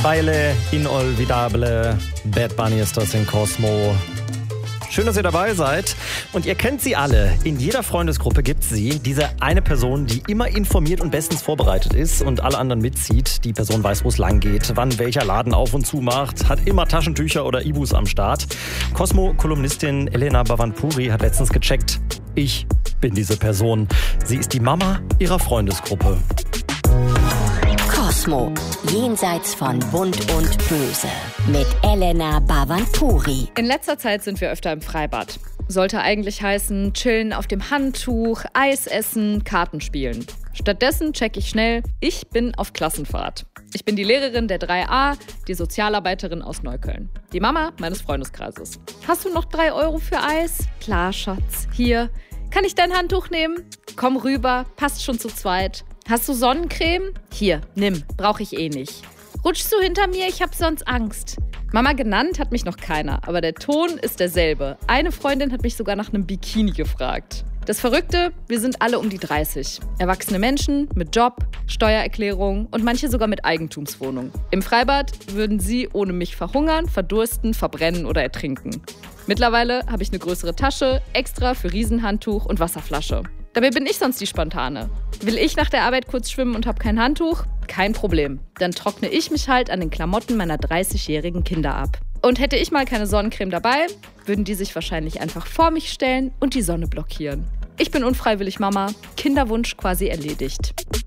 Baile inolvidable. Bad Bunny ist das in Cosmo. Schön, dass ihr dabei seid. Und ihr kennt sie alle. In jeder Freundesgruppe gibt es sie. Diese eine Person, die immer informiert und bestens vorbereitet ist und alle anderen mitzieht. Die Person weiß, wo es lang geht, wann welcher Laden auf und zu macht, hat immer Taschentücher oder Ibus am Start. Cosmo-Kolumnistin Elena Bhavanpuri hat letztens gecheckt. Ich bin diese Person. Sie ist die Mama ihrer Freundesgruppe. Cosmo, jenseits von Bunt und Böse, mit Elena Bhavanpuri. In letzter Zeit sind wir öfter im Freibad. Sollte eigentlich heißen, chillen auf dem Handtuch, Eis essen, Karten spielen. Stattdessen check ich schnell, ich bin auf Klassenfahrt. Ich bin die Lehrerin der 3a, die Sozialarbeiterin aus Neukölln. Die Mama meines Freundeskreises. Hast du noch 3 Euro für Eis? Klar, Schatz. Hier. Kann ich dein Handtuch nehmen? Komm rüber, passt schon zu zweit. Hast du Sonnencreme? Hier, nimm, brauche ich eh nicht. Rutschst du hinter mir? Ich hab sonst Angst. Mama genannt hat mich noch keiner, aber der Ton ist derselbe. Eine Freundin hat mich sogar nach einem Bikini gefragt. Das Verrückte, wir sind alle um die 30. Erwachsene Menschen mit Job, Steuererklärung und manche sogar mit Eigentumswohnung. Im Freibad würden sie ohne mich verhungern, verdursten, verbrennen oder ertrinken. Mittlerweile habe ich eine größere Tasche, extra für Riesenhandtuch und Wasserflasche. Dabei bin ich sonst die Spontane. Will ich nach der Arbeit kurz schwimmen und habe kein Handtuch? Kein Problem. Dann trockne ich mich halt an den Klamotten meiner 30-jährigen Kinder ab. Und hätte ich mal keine Sonnencreme dabei, würden die sich wahrscheinlich einfach vor mich stellen und die Sonne blockieren. Ich bin unfreiwillig Mama, Kinderwunsch quasi erledigt.